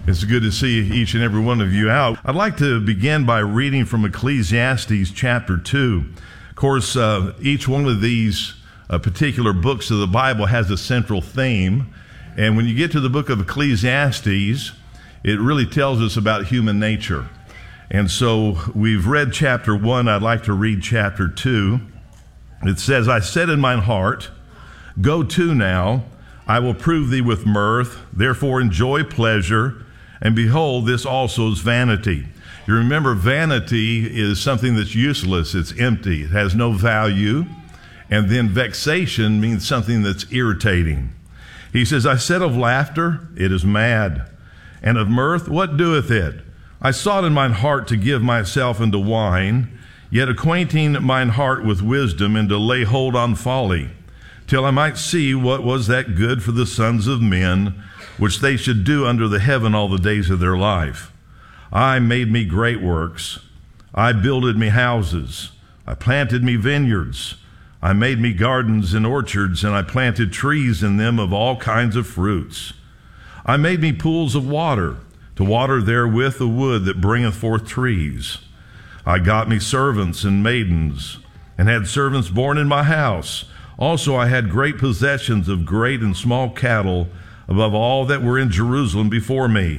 It's good to see each and every one of you out. I'd like to begin by reading from Ecclesiastes chapter 2. Of course, each one of these particular books of the Bible has a central theme. And when you get to the book of Ecclesiastes, it really tells us about human nature. And so we've read chapter 1. I'd like to read chapter 2. It says, I said in mine heart, go to now, I will prove thee with mirth, therefore enjoy pleasure, and behold, this also is vanity. You remember, vanity is something that's useless, it's empty, it has no value. And then vexation means something that's irritating. He says, I said of laughter, it is mad, and of mirth, what doeth it? I sought in mine heart to give myself unto wine, yet acquainting mine heart with wisdom, and to lay hold on folly, till I might see what was that good for the sons of men, which they should do under the heaven all the days of their life. I made me great works. I builded me houses. I planted me vineyards. I made me gardens and orchards, and I planted trees in them of all kinds of fruits. I made me pools of water, to water therewith the wood that bringeth forth trees. I got me servants and maidens, and had servants born in my house. Also I had great possessions of great and small cattle, above all that were in Jerusalem before me.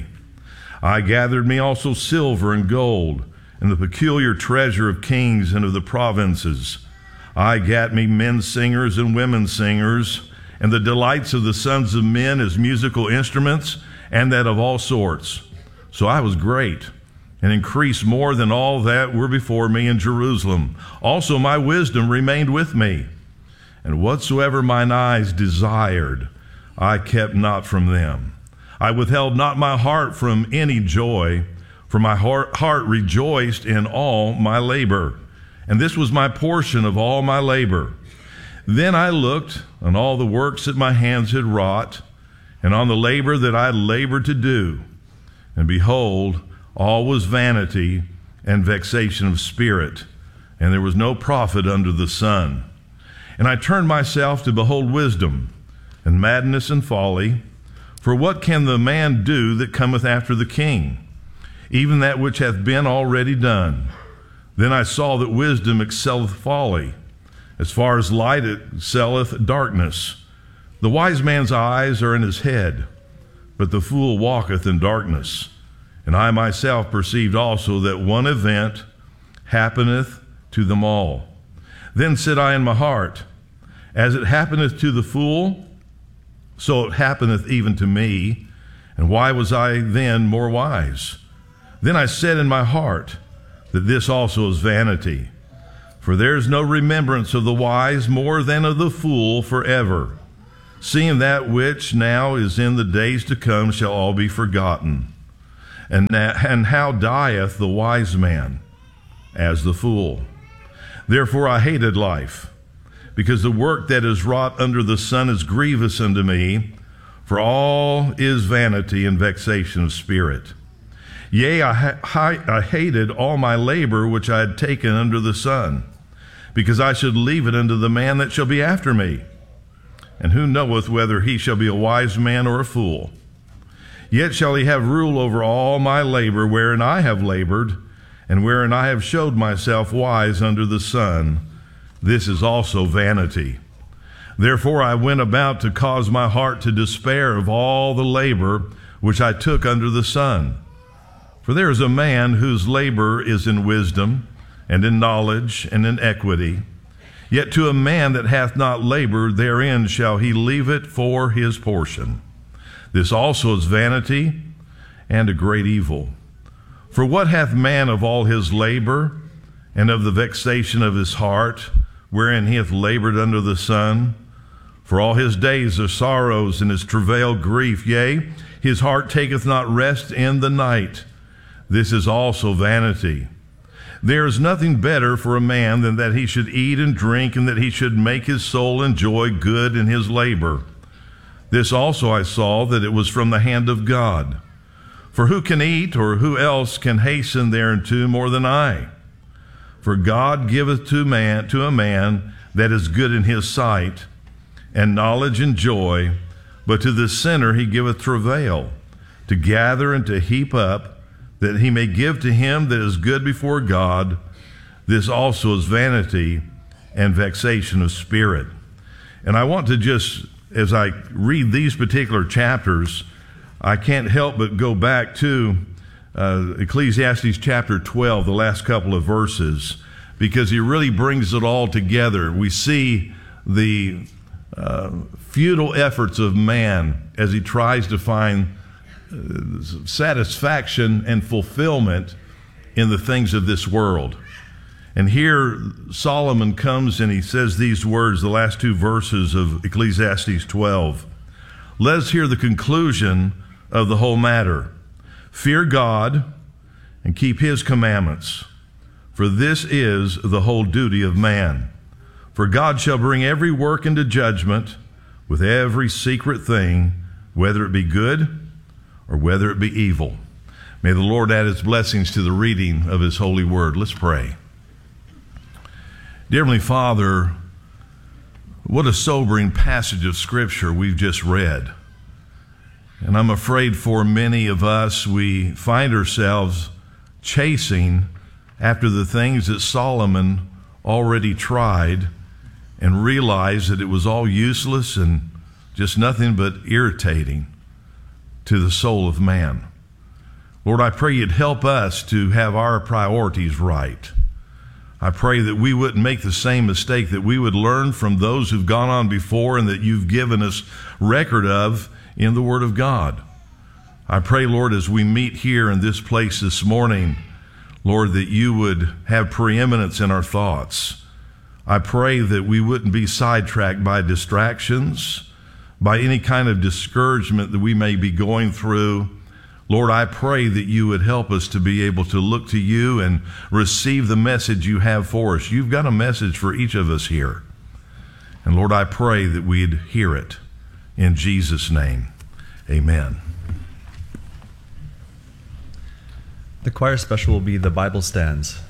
I gathered me also silver and gold, and the peculiar treasure of kings and of the provinces. I gat me men singers and women singers, and the delights of the sons of men as musical instruments, and that of all sorts. So I was great, and increased more than all that were before me in Jerusalem. Also my wisdom remained with me, and whatsoever mine eyes desired, I kept not from them. I withheld not my heart from any joy, for my heart rejoiced in all my labor. And this was my portion of all my labor. Then I looked on all the works that my hands had wrought, and on the labor that I had labored to do. And behold, all was vanity and vexation of spirit, and there was no profit under the sun. And I turned myself to behold wisdom, and madness and folly. For what can the man do that cometh after the king? Even that which hath been already done. Then I saw that wisdom excelleth folly, as far as light excelleth darkness. The wise man's eyes are in his head, but the fool walketh in darkness. And I myself perceived also that one event happeneth to them all. Then said I in my heart, as it happeneth to the fool, so it happeneth even to me. And why was I then more wise? Then I said in my heart that this also is vanity. For there is no remembrance of the wise more than of the fool forever. Seeing that which now is in the days to come shall all be forgotten. And how dieth the wise man? As the fool. Therefore I hated life, because the work that is wrought under the sun is grievous unto me, for all is vanity and vexation of spirit. Yea, I hated all my labor which I had taken under the sun, because I should leave it unto the man that shall be after me. And who knoweth whether he shall be a wise man or a fool? Yet shall he have rule over all my labor wherein I have labored, and wherein I have showed myself wise under the sun. This is also vanity. Therefore I went about to cause my heart to despair of all the labor which I took under the sun. For there is a man whose labor is in wisdom, and in knowledge, and in equity. Yet to a man that hath not labored therein shall he leave it for his portion. This also is vanity, and a great evil. For what hath man of all his labor, and of the vexation of his heart, wherein he hath labored under the sun? For all his days are sorrows, and his travail grief. Yea, his heart taketh not rest in the night. This is also vanity. There is nothing better for a man than that he should eat and drink, and that he should make his soul enjoy good in his labor. This also I saw, that it was from the hand of God. For who can eat, or who else can hasten thereunto more than I? For God giveth to a man that is good in his sight, and knowledge and joy, but to the sinner he giveth travail. to gather and to heap up, that he may give to him that is good before God. This also is vanity and vexation of spirit. And I want to just, as I read these particular chapters, I can't help but go back to Ecclesiastes chapter 12, the last couple of verses, because he really brings it all together. We see the futile efforts of man as he tries to find satisfaction and fulfillment in the things of this world. And here Solomon comes and he says these words, the last two verses of Ecclesiastes 12. Let us hear the conclusion of the whole matter. Fear God and keep his commandments, for this is the whole duty of man. For God shall bring every work into judgment with every secret thing, whether it be good or whether it be evil. May the Lord add his blessings to the reading of his holy word. Let's pray. Dear Heavenly Father, what a sobering passage of Scripture we've just read. And I'm afraid for many of us, we find ourselves chasing after the things that Solomon already tried and realized that it was all useless and just nothing but irritating to the soul of man. Lord, I pray you'd help us to have our priorities right. I pray that we wouldn't make the same mistake, that we would learn from those who've gone on before and that you've given us record of in the Word of God. I pray, Lord, as we meet here in this place this morning, Lord, that you would have preeminence in our thoughts. I pray that we wouldn't be sidetracked by distractions, by any kind of discouragement that we may be going through. Lord, I pray that you would help us to be able to look to you and receive the message you have for us. You've got a message for each of us here. And Lord, I pray that we'd hear it. In Jesus' name, amen. The choir special will be "The Bible Stands."